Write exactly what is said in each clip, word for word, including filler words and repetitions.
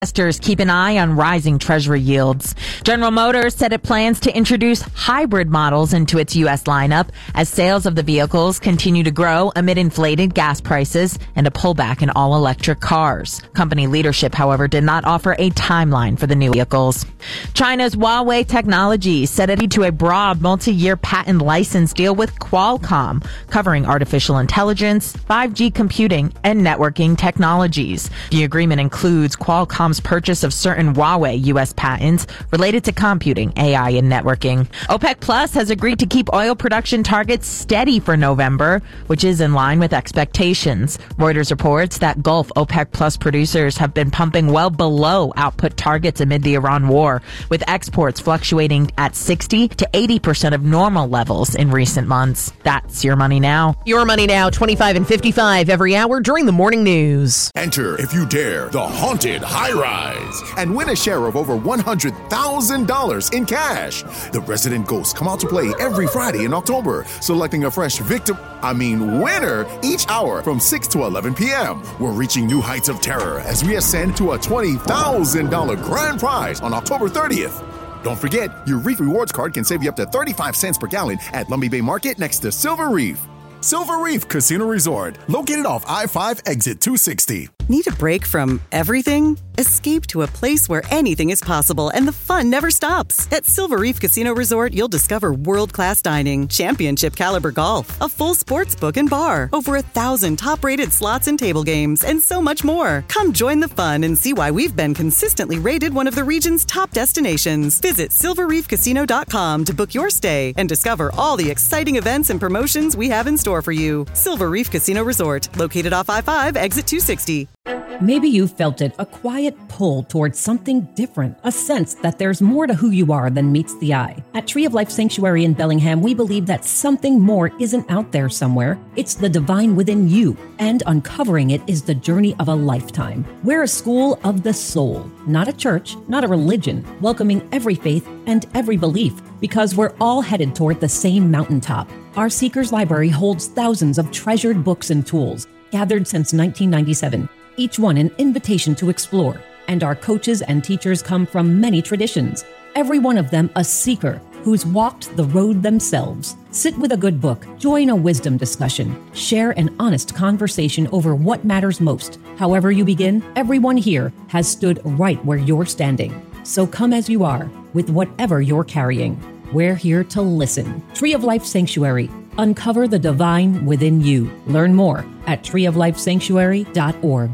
Investors keep an eye on rising Treasury yields. General Motors said it plans to introduce hybrid models into its U S lineup as sales of the vehicles continue to grow amid inflated gas prices and a pullback in all-electric cars. Company leadership, however, did not offer a timeline for the new vehicles. China's Huawei Technologies said it agreed to a broad multi-year patent license deal with Qualcomm, covering artificial intelligence, five G computing, and networking technologies. The agreement includes Qualcomm's purchase of certain Huawei U S patents related to computing, A I, and networking. OPEC Plus has agreed to keep oil production targets steady for November, which is in line with expectations. Reuters reports that Gulf OPEC Plus producers have been pumping well below output targets amid the Iran war, with exports fluctuating at sixty to eighty percent of normal levels in recent months. That's Your Money Now. Your Money Now, twenty-five and fifty-five every hour during the morning news. Enter, if you dare, the Haunted High Rise and win a share of over one hundred thousand dollars in cash. The resident ghosts come out to play every Friday in October, selecting a fresh victim, I mean winner, each hour from six to eleven p.m. We're reaching new heights of terror as we ascend to a twenty thousand dollars grand prize on October thirtieth. Don't forget, your Reef Rewards card can save you up to thirty-five cents per gallon at Lumby Bay Market next to Silver Reef. Silver Reef Casino Resort, located off I five exit two sixty. Need a break from everything? Escape to a place where anything is possible and the fun never stops. At Silver Reef Casino Resort, you'll discover world-class dining, championship caliber golf, a full sports book and bar, over a thousand top-rated slots and table games, and so much more. Come join the fun and see why we've been consistently rated one of the region's top destinations. Visit silver reef casino dot com to book your stay and discover all the exciting events and promotions we have in store for you. Silver Reef Casino Resort, located off I five exit two sixty. Maybe you felt it, a quiet pull towards something different, a sense that there's more to who you are than meets the eye. At Tree of Life Sanctuary in Bellingham, we believe that something more isn't out there somewhere. It's the divine within you, and uncovering it is the journey of a lifetime. We're a school of the soul, not a church, not a religion, welcoming every faith and every belief, because we're all headed toward the same mountaintop. Our Seekers Library holds thousands of treasured books and tools, gathered since nineteen ninety-seven. Each one an invitation to explore, and our coaches and teachers come from many traditions, every one of them a seeker who's walked the road themselves. Sit with a good book, join a wisdom discussion, share an honest conversation over what matters most. However you begin, everyone here has stood right where you're standing. So come as you are, with whatever you're carrying. We're here to listen. Tree of Life Sanctuary. Uncover the divine within you. Learn more at tree of life sanctuary dot org.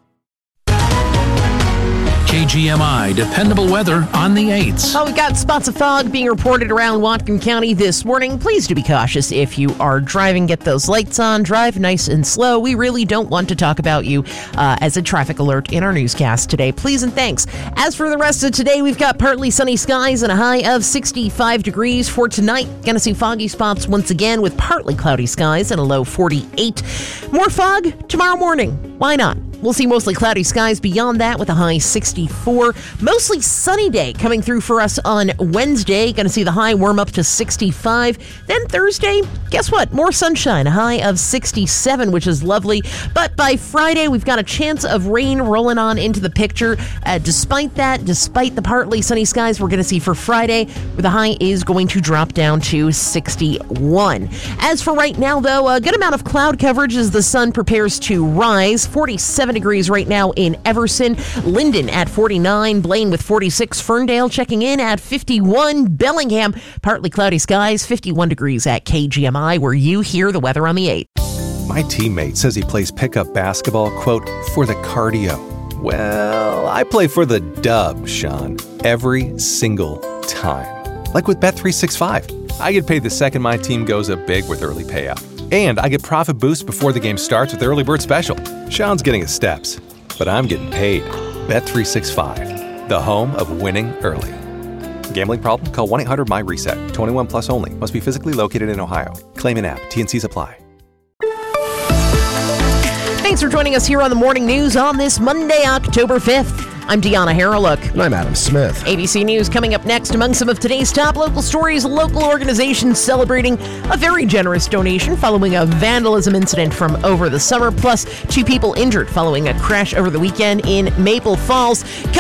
K G M I dependable weather on the eights. Oh, we've got spots of fog being reported around Whatcom County this morning. Please do be cautious if you are driving. Get those lights on. Drive nice and slow. We really don't want to talk about you uh, as a traffic alert in our newscast today. Please and thanks. As for the rest of today, we've got partly sunny skies and a high of sixty-five degrees for tonight. Going to see foggy spots once again with partly cloudy skies and a low forty-eight. More fog tomorrow morning. Why not? We'll see mostly cloudy skies beyond that with a high sixty-four. Mostly sunny day coming through for us on Wednesday. Going to see the high warm up to sixty-five. Then Thursday, guess what? More sunshine, a high of sixty-seven, which is lovely. But by Friday, we've got a chance of rain rolling on into the picture. Uh, despite that, despite the partly sunny skies we're going to see for Friday, where the high is going to drop down to sixty-one. As for right now, though, a good amount of cloud coverage as the sun prepares to rise. forty-seven degrees right now in Everson, Linden at forty-nine, Blaine with forty-six, Ferndale checking in at fifty-one, Bellingham, partly cloudy skies, fifty-one degrees at K G M I, where you hear the weather on the eighth. My teammate says he plays pickup basketball, quote, for the cardio. Well, I play for the dub, Sean, every single time. Like with Bet three sixty-five. I get paid the second my team goes up big with early payout. And I get profit boost before the game starts with Early Bird Special. Sean's getting his steps, but I'm getting paid. Bet three sixty-five, the home of winning early. Gambling problem? Call one eight hundred M Y reset. twenty-one plus only. Must be physically located in Ohio. Claim an app. T and C's apply. Thanks for joining us here on the Morning News on this Monday, October fifth. I'm Deanna Harreluk. And I'm Adam Smith. A B C News coming up next. Among some of today's top local stories, local organizations celebrating a very generous donation following a vandalism incident from over the summer, plus two people injured following a crash over the weekend in Maple Falls.